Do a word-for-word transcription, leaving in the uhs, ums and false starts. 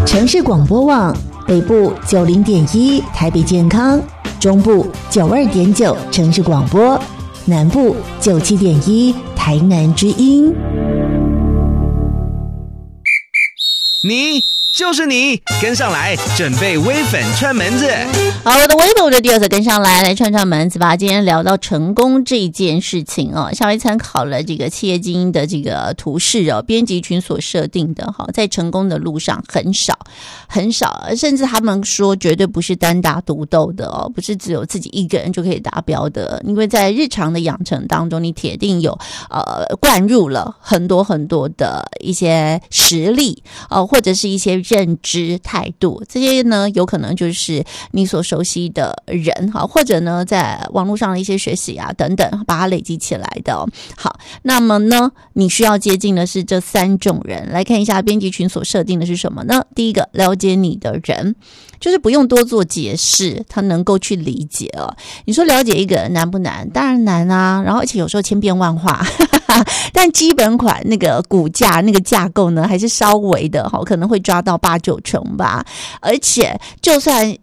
城市广播网北部九零点一台北健康，中部九二点九城市广播，南部九七点一台南之音。 你就是你，跟上来，准备微粉串门子。 好，我的微粉我的第二次跟上来，来串串门子吧。今天聊到成功这件事情哦，稍微参考了这个企业精英的这个图示哦，编辑群所设定的哈，在成功的路上很少很少，甚至他们说绝对不是单打独斗的哦，不是只有自己一个人就可以达标的，因为在日常的养成当中，你铁定有呃灌入了很多很多的一些实力哦，或者是一些认知态度，这些呢有可能就是你所熟悉的人哈，或者呢在网络上的一些学习啊等等，把它累积起来的哦。好，那么呢你需要接近的是这三种人，来看一下编辑群所设定的是什么呢？第一个，了解你的人，就是不用多做解释，他能够去理解哦。你说了解一个人难不难？当然难啊，然后而且有时候千变万化但基本款那个骨架那个架构呢还是稍微的可能会抓到八九成吧。而且就算